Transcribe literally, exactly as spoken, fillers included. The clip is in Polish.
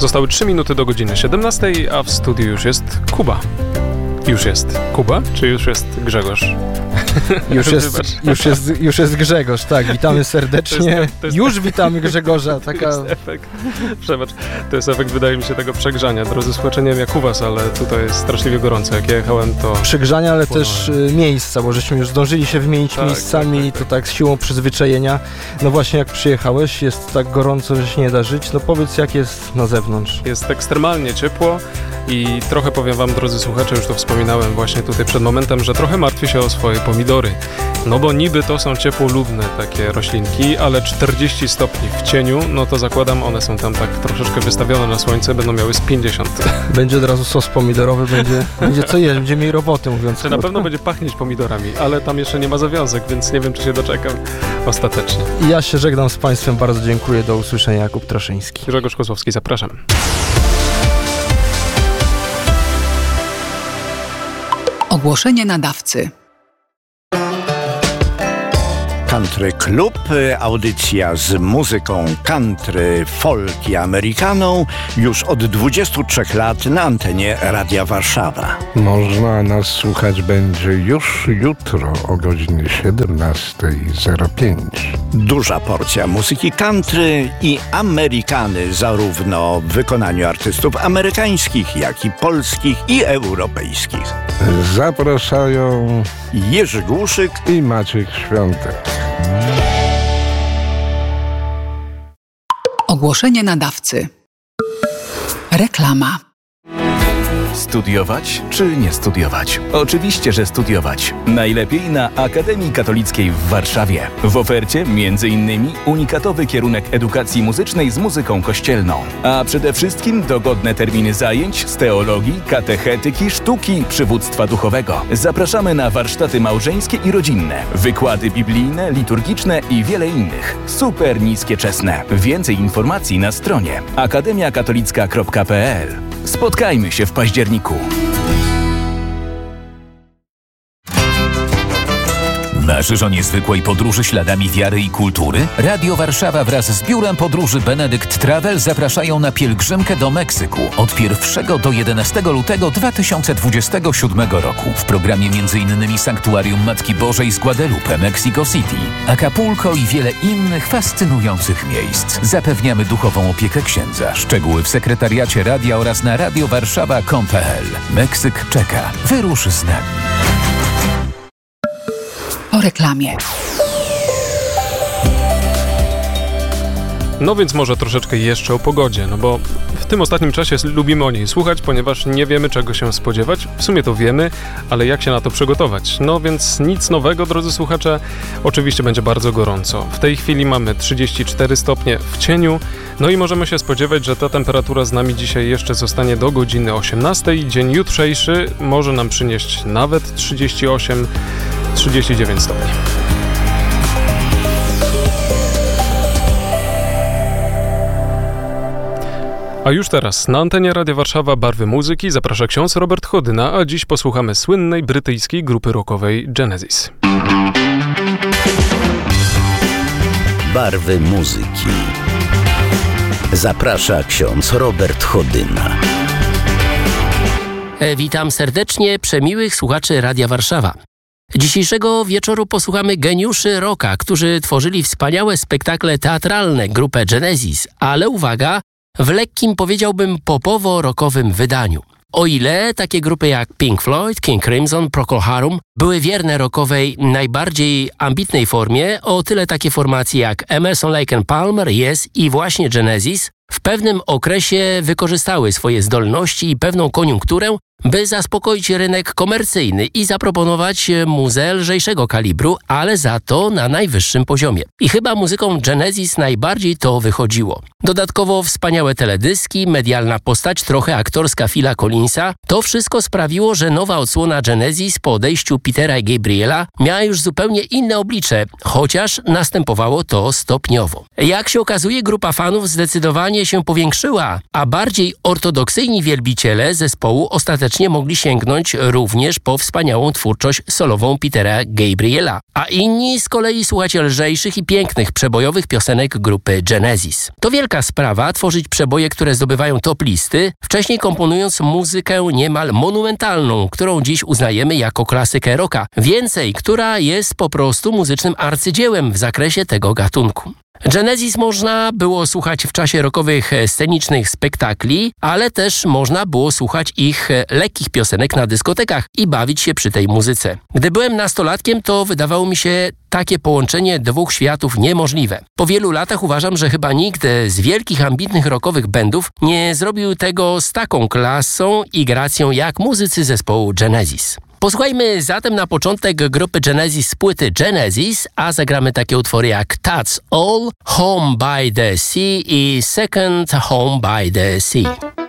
Zostały trzy minuty do godziny siedemnastej, a w studiu już jest Kuba. Już jest Kuba, czy już jest Grzegorz? Już jest, już jest, już jest Grzegorz, tak, witamy serdecznie. To jest, to jest, już witamy Grzegorza. Taka... To jest efekt, przebacz, to jest efekt, wydaje mi się, tego przegrzania. Drodzy słuchacze, nie wiem jak u was, ale tutaj jest straszliwie gorąco. Jak ja jechałem, to... Przegrzania, ale płynąłem. Też y, miejsca, bo żeśmy już zdążyli się wymienić tak, miejscami, tak, tak, to tak z siłą przyzwyczajenia. No właśnie, jak przyjechałeś, jest tak gorąco, że się nie da żyć. No powiedz, jak jest na zewnątrz. Jest ekstremalnie ciepło i trochę powiem wam, drodzy słuchacze, już to wspominałem właśnie tutaj przed momentem, że trochę martwię się o swoje pomidory. No bo niby to są ciepłolubne takie roślinki, ale czterdzieści stopni w cieniu, no to zakładam, one są tam tak troszeczkę wystawione na słońce, będą miały z pięćdziesiąt. Będzie od razu sos pomidorowy, będzie, będzie co jeść, będzie mieli roboty, mówiąc. Czy na pewno będzie pachnieć pomidorami, ale tam jeszcze nie ma zawiązek, więc nie wiem, czy się doczekam ostatecznie. Ja się żegnam z Państwem, bardzo dziękuję, do usłyszenia. Jakub Traszyński. Grzegorz Kozłowski, zapraszam. Ogłoszenie nadawcy. Country Club, audycja z muzyką country, folk i amerykaną już od dwudziestu trzech lat na antenie Radia Warszawa. Można nas słuchać będzie już jutro o godzinie siedemnastej zero pięć. Duża porcja muzyki country i amerykany, zarówno w wykonaniu artystów amerykańskich, jak i polskich i europejskich. Zapraszają Jerzy Głuszyk i Maciek Świątek. Ogłoszenie nadawcy. Reklama. Studiować czy nie studiować? Oczywiście, że studiować. Najlepiej na Akademii Katolickiej w Warszawie. W ofercie między innymi unikatowy kierunek edukacji muzycznej z muzyką kościelną. A przede wszystkim dogodne terminy zajęć z teologii, katechetyki, sztuki, przywództwa duchowego. Zapraszamy na warsztaty małżeńskie i rodzinne, wykłady biblijne, liturgiczne i wiele innych. Super niskie czesne. Więcej informacji na stronie akademia katolicka kropka p l. Spotkajmy się w październiku. Marzysz o niezwykłej podróży śladami wiary i kultury? Radio Warszawa wraz z Biurem Podróży Benedykt Travel zapraszają na pielgrzymkę do Meksyku od pierwszego do jedenastego lutego dwa tysiące dwudziestego siódmego roku. W programie między innymi Sanktuarium Matki Bożej z Guadalupe, Mexico City, Acapulco i wiele innych fascynujących miejsc. Zapewniamy duchową opiekę księdza. Szczegóły w sekretariacie radia oraz na radiowarszawa kropka com kropka p l. Meksyk czeka. Wyrusz z nami. Po reklamie. No więc może troszeczkę jeszcze o pogodzie, no bo w tym ostatnim czasie lubimy o niej słuchać, ponieważ nie wiemy, czego się spodziewać. W sumie to wiemy, ale jak się na to przygotować? No więc nic nowego, drodzy słuchacze. Oczywiście będzie bardzo gorąco. W tej chwili mamy trzydzieści cztery stopnie w cieniu, no i możemy się spodziewać, że ta temperatura z nami dzisiaj jeszcze zostanie do godziny osiemnastej. Dzień jutrzejszy może nam przynieść nawet trzydzieści osiem trzydzieści dziewięć stopni. A już teraz na antenie Radia Warszawa Barwy Muzyki zaprasza ksiądz Robert Chodyna, a dziś posłuchamy słynnej brytyjskiej grupy rockowej Genesis. Barwy Muzyki. Zaprasza ksiądz Robert Chodyna. Witam serdecznie przemiłych słuchaczy Radia Warszawa. Dzisiejszego wieczoru posłuchamy geniuszy rocka, którzy tworzyli wspaniałe spektakle teatralne, grupę Genesis, ale uwaga, w lekkim, powiedziałbym, popowo-rockowym wydaniu. O ile takie grupy jak Pink Floyd, King Crimson, Procol Harum były wierne rockowej, najbardziej ambitnej formie, o tyle takie formacje jak Emerson, Lake and Palmer, Yes i właśnie Genesis w pewnym okresie wykorzystały swoje zdolności i pewną koniunkturę, by zaspokoić rynek komercyjny i zaproponować muzę lżejszego kalibru, ale za to na najwyższym poziomie. I chyba muzyką Genesis najbardziej to wychodziło. Dodatkowo wspaniałe teledyski, medialna postać, trochę aktorska Phila Collinsa. To wszystko sprawiło, że nowa odsłona Genesis po odejściu Petera i Gabriela miała już zupełnie inne oblicze, chociaż następowało to stopniowo. Jak się okazuje, grupa fanów zdecydowanie znacznie się powiększyła, a bardziej ortodoksyjni wielbiciele zespołu ostatecznie mogli sięgnąć również po wspaniałą twórczość solową Petera Gabriela, a inni z kolei słuchać lżejszych i pięknych przebojowych piosenek grupy Genesis. To wielka sprawa tworzyć przeboje, które zdobywają top listy, wcześniej komponując muzykę niemal monumentalną, którą dziś uznajemy jako klasykę rocka. Więcej, która jest po prostu muzycznym arcydziełem w zakresie tego gatunku. Genesis można było słuchać w czasie rockowych scenicznych spektakli, ale też można było słuchać ich lekkich piosenek na dyskotekach i bawić się przy tej muzyce. Gdy byłem nastolatkiem, to wydawało mi się takie połączenie dwóch światów niemożliwe. Po wielu latach uważam, że chyba nikt z wielkich, ambitnych rockowych bandów nie zrobił tego z taką klasą i gracją jak muzycy zespołu Genesis. Posłuchajmy zatem na początek grupy Genesis z płyty Genesis, a zagramy takie utwory jak That's All, Home by the Sea i Second Home by the Sea.